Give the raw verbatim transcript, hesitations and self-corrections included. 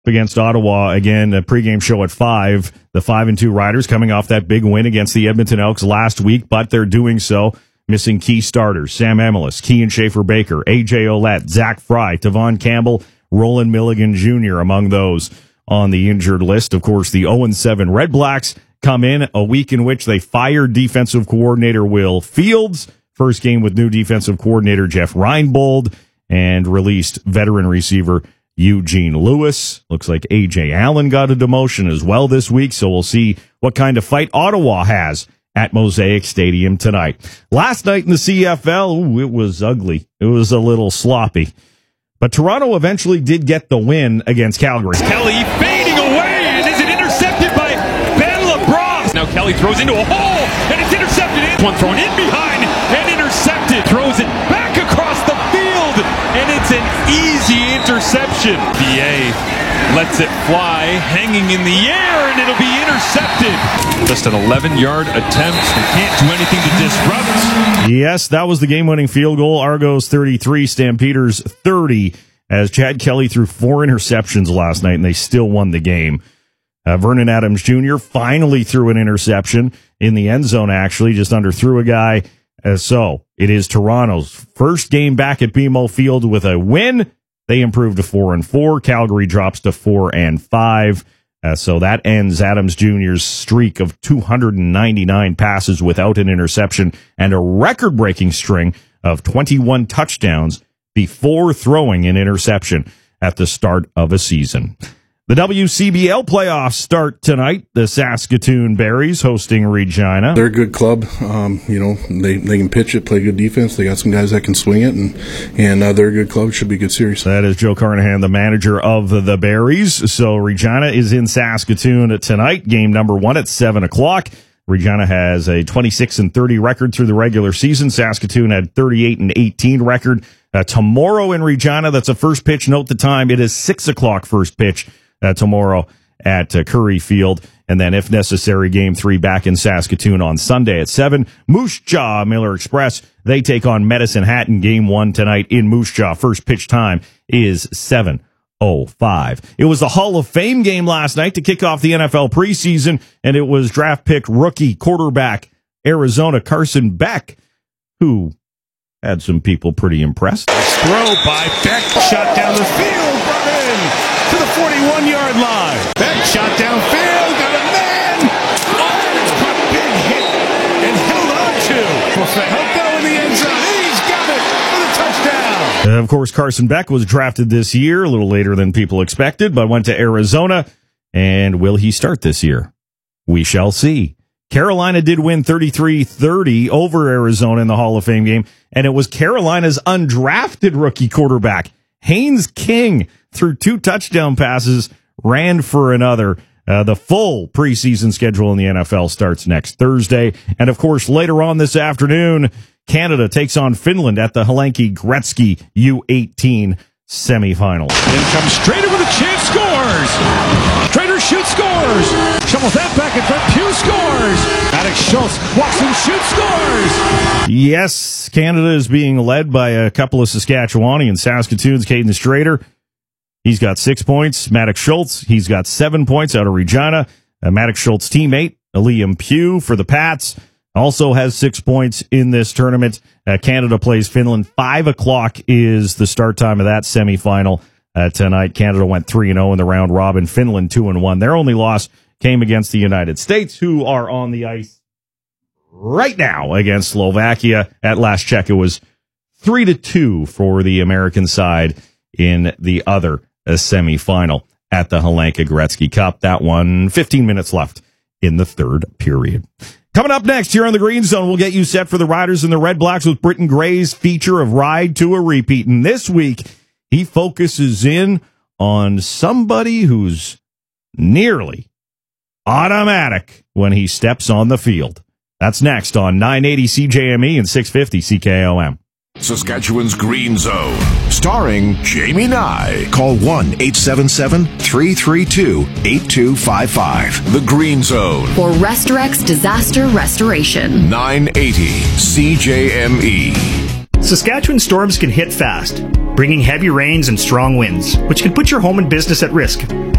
against Ottawa. Again, a pregame show at five. The five and two Riders coming off that big win against the Edmonton Elks last week, but they're doing so missing key starters: Sam Emilus, Kean Schaefer-Baker, A J Ouellette, Zach Fry, Tavon Campbell, Roland Milligan Junior among those on the injured list. Of course, the oh and seven Red Blacks come in a week in which they fired defensive coordinator Will Fields, first game with new defensive coordinator Jeff Reinbold, and released veteran receiver Eugene Lewis. Looks like A J Allen got a demotion as well this week, so we'll see what kind of fight Ottawa has at Mosaic Stadium tonight. Last night in the C F L, ooh, it was ugly. It was a little sloppy. But Toronto eventually did get the win against Calgary. Kelly fading away, and is it intercepted by Ben LeBron? Now Kelly throws into a hole, and it's intercepted. One thrown in behind, and intercepted. Throws it back across the field, and it's an easy interception. B A lets it fly, hanging in the air, and it'll be intercepted. Just an eleven-yard attempt. They can't do anything to disrupt. Yes, that was the game-winning field goal. Argos thirty-three, Stampeders thirty, as Chad Kelly threw four interceptions last night, and they still won the game. Uh, Vernon Adams Junior finally threw an interception in the end zone, actually, just underthrew a guy. Uh, so it is Toronto's first game back at B M O Field with a win. They improved to four and four. Calgary drops to four and five. Uh, so that ends Adams Junior's streak of two hundred ninety-nine passes without an interception and a record-breaking string of twenty-one touchdowns before throwing an interception at the start of a season. The W C B L playoffs start tonight. The Saskatoon Berries hosting Regina. They're a good club. Um, you know, they, they can pitch it, play good defense. They got some guys that can swing it, and and uh, they're a good club. It should be a good series. That is Joe Carnahan, the manager of the, the Berries. So Regina is in Saskatoon tonight. Game number one at seven o'clock. Regina has a twenty-six and thirty record through the regular season. Saskatoon had thirty-eight and eighteen record. Uh, tomorrow in Regina, that's a first pitch. Note the time. It is six o'clock first pitch. Uh, tomorrow at uh, Curry Field, and then, if necessary, Game three back in Saskatoon on Sunday at seven. Moose Jaw Miller Express, they take on Medicine Hat in Game one tonight in Moose Jaw. First pitch time is seven oh five. It was the Hall of Fame game last night to kick off the N F L preseason, and it was draft pick rookie quarterback Arizona Carson Beck, who had some people pretty impressed. Throw by Beck, shot down the field, brought in to the forty-one-yard line. Beck shot downfield, got a man. Oh, it's caught a big hit and held on to. He'll go in the end zone. He's got it for the touchdown. Uh, of course, Carson Beck was drafted this year, a little later than people expected, but went to Arizona. And will he start this year? We shall see. Carolina did win thirty-three thirty over Arizona in the Hall of Fame game, and it was Carolina's undrafted rookie quarterback, Haynes King, threw two touchdown passes, ran for another. Uh, the full preseason schedule in the N F L starts next Thursday. And, of course, later on this afternoon, Canada takes on Finland at the Helenki Gretzky U eighteen semifinal. In comes Strader with a chance, scores! Strader shoots, scores! Shovels that back in front, Pugh scores! Alex Schultz walks and shoots, scores! Yes, Canada is being led by a couple of Saskatchewanians. Saskatoon's Caden Strader, he's got six points. Maddox Schultz, he's got seven points out of Regina. Uh, Maddox Schultz' teammate, Liam Pugh for the Pats, also has six points in this tournament. Uh, Canada plays Finland. Five o'clock is the start time of that semifinal uh, tonight. Canada went three and zero in the round robin. Finland two and one. Their only loss came against the United States, who are on the ice right now against Slovakia. At last check, it was three to two for the American side in the other uh, semifinal at the Helenka Gretzky Cup. That one, fifteen minutes left in the third period. Coming up next here on the Green Zone, we'll get you set for the Riders and the Red Blacks with Britton Gray's feature of Ride to a Repeat. And this week, he focuses in on somebody who's nearly automatic when he steps on the field. That's next on nine eighty C J M E and six fifty C K O M. Saskatchewan's Green Zone, starring Jamie Nye. Call one eight seven seven, three three two, eight two five five. The Green Zone. For Restorex Disaster Restoration. nine eighty C J M E. Saskatchewan storms can hit fast, bringing heavy rains and strong winds, which can put your home and business at risk.